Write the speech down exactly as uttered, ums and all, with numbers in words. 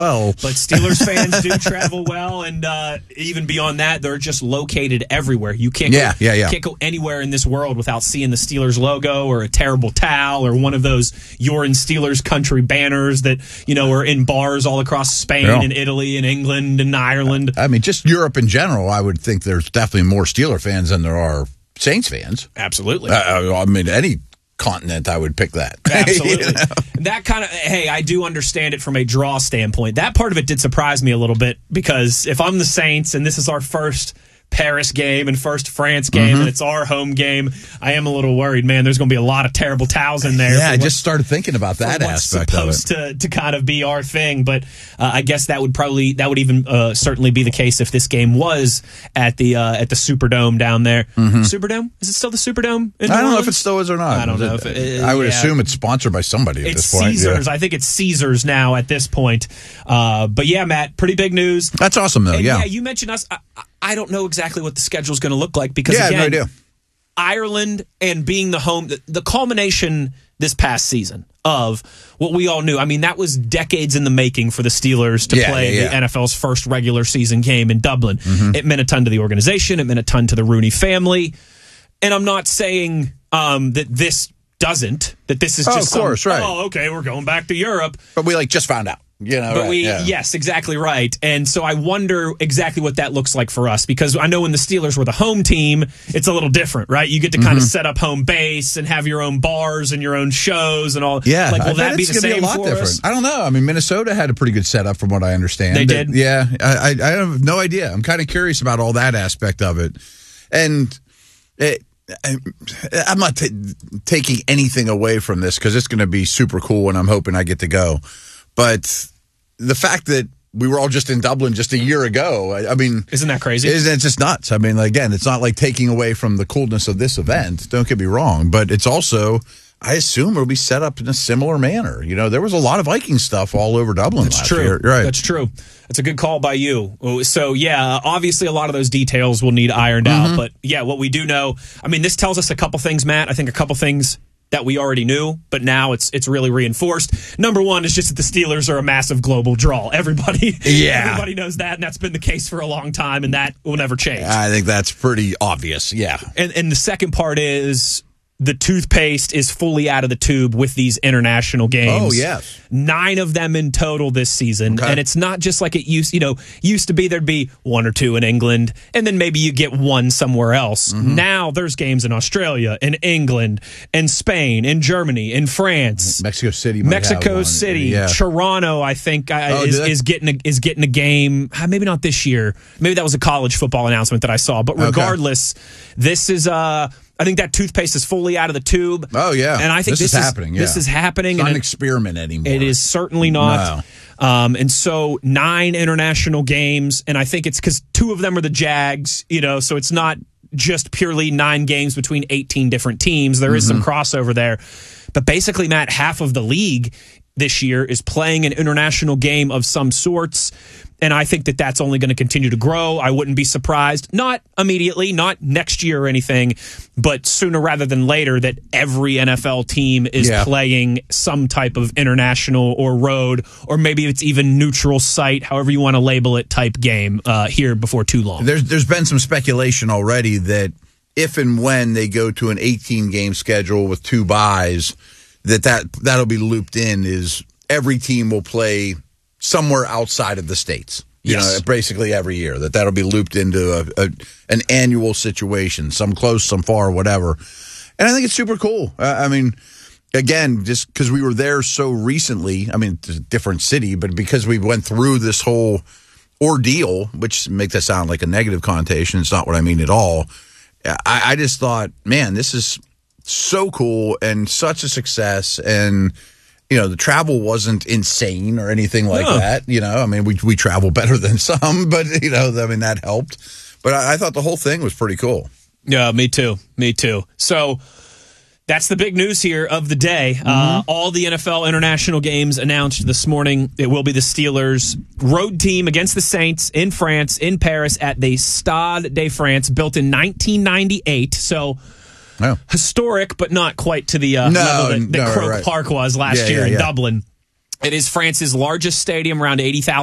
Oh. But Steelers fans do travel well, and uh, even beyond that, they're just located everywhere. You can't yeah, go, yeah, yeah. can't go anywhere in this world without seeing the Steelers logo or a terrible towel or one of those "You're in Steelers country" banners that, you know, are in bars all across Spain yeah. and Italy and England and Ireland. I mean, just Europe in general, I would think there's definitely more Steeler fans than there are Saints fans. Absolutely. Uh, I mean, any continent, I would pick that. Absolutely. You know? That kind of, hey, I do understand it from a draw standpoint. That part of it did surprise me a little bit, because if I'm the Saints and this is our first Paris game and first France game, mm-hmm. and it's our home game, I am a little worried, man. There's going to be a lot of terrible towels in there. Yeah, I just started thinking about that aspect of it. Supposed to, to kind of be our thing, but uh, I guess that would probably that would even uh, certainly be the case if this game was at the uh, at the Superdome down there. Mm-hmm. Superdome? Is it still the Superdome? In I don't New know Orleans? if it still is or not. I don't know. It, if it, I would yeah. assume it's sponsored by somebody at it's this point. Caesars. Yeah. I think it's Caesars now at this point. Uh, but yeah, Matt, pretty big news. That's awesome, though. And yeah. yeah, you mentioned us. I, I don't know exactly what the schedule is going to look like, because yeah, again, I have no idea. Ireland and being the home, the, the culmination this past season of what we all knew. I mean, that was decades in the making for the Steelers to yeah, play yeah, yeah. the N F L's first regular season game in Dublin. Mm-hmm. It meant a ton to the organization. It meant a ton to the Rooney family. And I'm not saying um, that this doesn't, that this is Oh, just of course, some, right. oh, okay, we're going back to Europe. But we like just found out. You know, But right, we, yeah. yes, exactly right. And so I wonder exactly what that looks like for us, because I know when the Steelers were the home team, it's a little different, right? You get to kind mm-hmm. of set up home base and have your own bars and your own shows and all. Yeah, like, will I that bet be it's the gonna same be a lot for different. us? I don't know. I mean, Minnesota had a pretty good setup from what I understand. They But, did? Yeah, I, I, I have no idea. I'm kind of curious about all that aspect of it. And it, I, I'm not t- taking anything away from this, because it's going to be super cool, and I'm hoping I get to go. But the fact that we were all just in Dublin just a year ago, I, I mean... Isn't that crazy? Isn't it just nuts? I mean, again, it's not like taking away from the coolness of this event. Don't get me wrong. But it's also, I assume it'll be set up in a similar manner. You know, there was a lot of Viking stuff all over Dublin That's last true. year. Right. That's true. That's a good call by you. So, yeah, obviously a lot of those details will need ironed Mm-hmm. out. But, yeah, what we do know, I mean, this tells us a couple things, Matt. I think a couple things that we already knew, but now it's it's really reinforced. Number one is just that the Steelers are a massive global draw. Everybody, Yeah. everybody knows that, and that's been the case for a long time, and that will never change. I think that's pretty obvious. Yeah. And and the second part is the toothpaste is fully out of the tube with these international games. Oh, yes. Nine of them in total this season. Okay. And it's not just like it used, you know, used to be there'd be one or two in England, and then maybe you get one somewhere else. Mm-hmm. Now there's games in Australia, in England, in Spain, in Germany, in France. Mexico City might have Mexico one. City, Yeah. Toronto, I think, uh, Oh, is, do they? is getting a, is getting a game. uh, Maybe not this year. Maybe that was a college football announcement that I saw. But Okay. regardless, this is uh, I think that toothpaste is fully out of the tube. Oh, yeah. And I think This this, is happening, This yeah. is happening. It's not and an it- experiment anymore. it is certainly not. Um, and so nine international games, and I think it's because two of them are the Jags, you know, so it's not just purely nine games between eighteen different teams. There is Mm-hmm. some crossover there. But basically, Matt, half of the league this year is playing an international game of some sorts. And I think that that's only going to continue to grow. I wouldn't be surprised, not immediately, not next year or anything, but sooner rather than later, that every N F L team is Yeah. playing some type of international or road, or maybe it's even neutral site, however you want to label it, type game uh, here before too long. There's There's been some speculation already that if and when they go to an eighteen-game schedule with two byes, that, that that'll be looped in, is every team will play somewhere outside of the states. You Yes. know, basically every year, that that'll be looped into a, a an annual situation, some close, some far, whatever. And I think it's super cool. Uh, I mean, again, just because we were there so recently, I mean, it's a different city, but because we went through this whole ordeal, which make that sound like a negative connotation, it's not what I mean at all. I, I just thought, man, this is so cool and such a success. And you know, the travel wasn't insane or anything like No. that. You know, I mean, we we travel better than some, but, you know, I mean, that helped. But I, I thought the whole thing was pretty cool. Yeah, me too. Me too. So that's the big news here of the day. Mm-hmm. Uh, all the N F L international games announced this morning. It will be the Steelers' road team against the Saints in France, in Paris, at the Stade de France, built in nineteen ninety-eight. So Oh. historic, but not quite to the uh, No, level that, that no, Croke right. Park was last Yeah, year yeah, in yeah. Dublin. It is France's largest stadium, around eighty thousand.